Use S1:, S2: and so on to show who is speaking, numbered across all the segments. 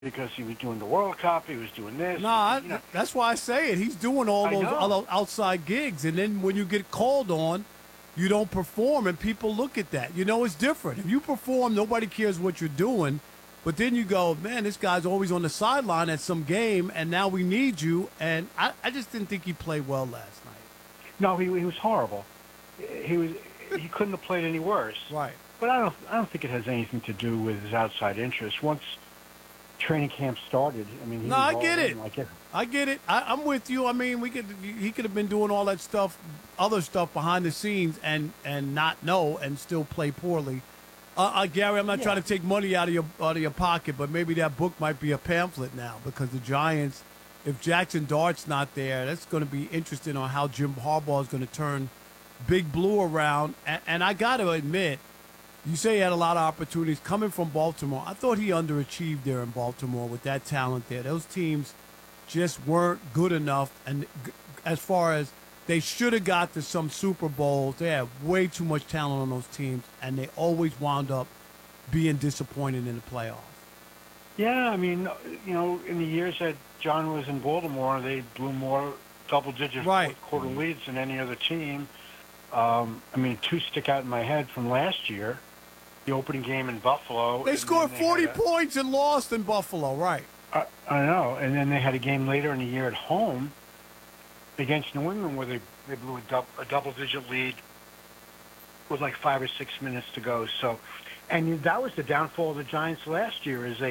S1: because he was doing the World Cup, he was doing this.
S2: Nah, that's why I say it. He's doing all
S1: I
S2: those
S1: know.
S2: other outside gigs, and then when you get called on, you don't perform, and people look at that. It's different. If you perform, nobody cares what you're doing. But then you go, man, this guy's always on the sideline at some game, and now we need you. And I just didn't think he played well last night.
S1: No, he was horrible. He was he couldn't have played any worse.
S2: Right.
S1: But I don't think it has anything to do with his outside interests. Once training camp started, I mean, he
S2: No,
S1: was
S2: I
S1: all
S2: get it.
S1: in like it.
S2: I get it. I'm with you. I mean, he could have been doing all that stuff, other stuff behind the scenes, and not know and still play poorly. Gary, I'm not trying to take money out of your pocket, but maybe that book might be a pamphlet now because the Giants, if Jackson Dart's not there, that's going to be interesting on how Jim Harbaugh is going to turn Big Blue around. And I got to admit, you say he had a lot of opportunities coming from Baltimore. I thought he underachieved there in Baltimore with that talent there. Those teams just weren't good enough, and as far as they should have got to some Super Bowls. They had way too much talent on those teams, and they always wound up being disappointed in the playoffs.
S1: Yeah, I mean, in the years that John was in Baltimore, they blew more double-digit fourth quarter leads than any other team. I mean, two stick out in my head from last year. The opening game in Buffalo.
S2: They scored 40 points and lost in Buffalo, right?
S1: I know. And then they had a game later in the year at home against New England where they blew a double-digit lead with like 5 or 6 minutes to go. So, and that was the downfall of the Giants last year is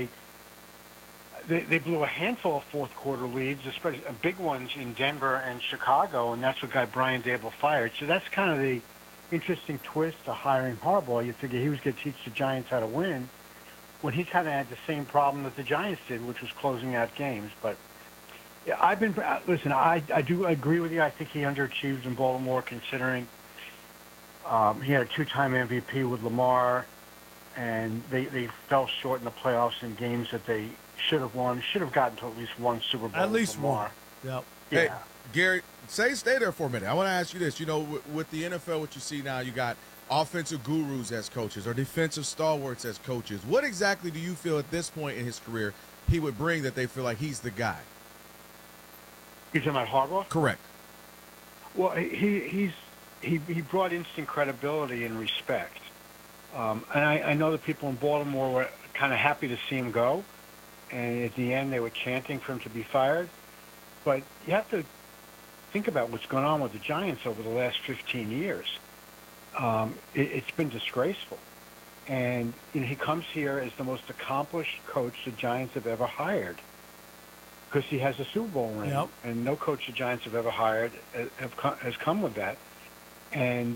S1: they blew a handful of fourth quarter leads, especially big ones in Denver and Chicago, and that's what got Brian Daboll fired. So that's kind of the interesting twist to hiring Harbaugh. You figure he was going to teach the Giants how to win when he kind of had the same problem that the Giants did, which was closing out games. But yeah, I do agree with you. I think he underachieved in Baltimore considering he had a two-time MVP with Lamar, and they fell short in the playoffs in games that they should have won, should have gotten to at least one Super Bowl.
S2: At least
S1: one.
S2: Yep.
S1: Yeah.
S3: Hey, Gary, stay there for a minute. I want to ask you this. With the NFL, what you see now, you got offensive gurus as coaches or defensive stalwarts as coaches. What exactly do you feel at this point in his career he would bring that they feel like he's the guy?
S1: You're talking about Harbaugh?
S3: Correct.
S1: Well, he brought instant credibility and respect. And I know that people in Baltimore were kind of happy to see him go. And at the end, they were chanting for him to be fired. But you have to think about what's going on with the Giants over the last 15 years. It's been disgraceful. And he comes here as the most accomplished coach the Giants have ever hired because he has a Super Bowl ring.
S2: Yep.
S1: And no coach the Giants have ever hired has come with that. And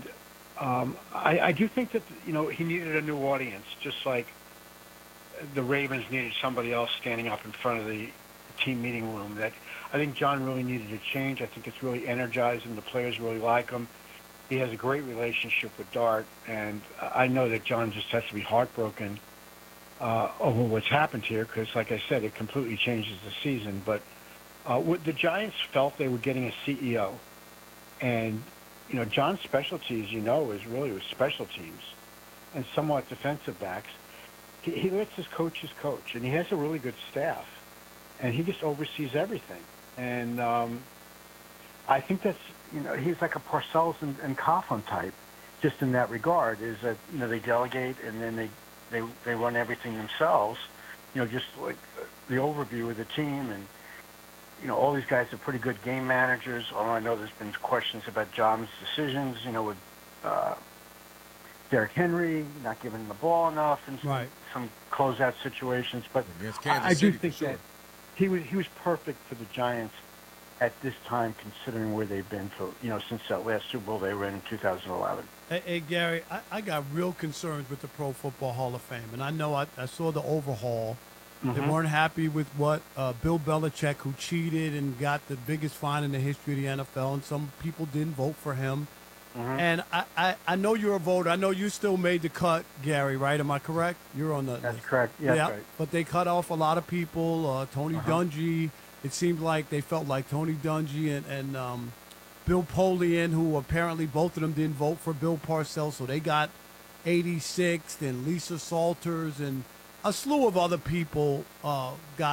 S1: I do think that, he needed a new audience, just like the Ravens needed somebody else standing up in front of the team meeting room. That I think John really needed a change. I think it's really energizing. The players really like him. He has a great relationship with Dart, and I know that John just has to be heartbroken over what's happened here because, like I said, it completely changes the season. But the Giants felt they were getting a CEO, and John's specialty, as is really with special teams and somewhat defensive backs. He lets his coaches coach, and he has a really good staff, and he just oversees everything. And I think that's, he's like a Parcells and Coughlin type, just in that regard, is that, they delegate and then they run everything themselves, just like the overview of the team. And, all these guys are pretty good game managers, although I know there's been questions about John's decisions, with Derrick Henry not giving him the ball enough and some closeout situations. But I do think that he was perfect for the Giants at this time, considering where they've been for since that last Super Bowl they were in 2011.
S2: Hey Gary, I got real concerns with the Pro Football Hall of Fame, and I know I saw the overhaul. They weren't happy with what Bill Belichick, who cheated and got the biggest fine in the history of the NFL, and some people didn't vote for him. And I know you're a voter. I know you still made the cut, Gary, right? Am I correct? You're on the
S1: That's correct. Yeah,
S2: yeah.
S1: right.
S2: But they cut off a lot of people. Tony Dungy. It seemed like they felt like Tony Dungy and Bill Polian, who apparently both of them didn't vote for Bill Parcells, so they got 86th, and Lisa Salters. And a slew of other people got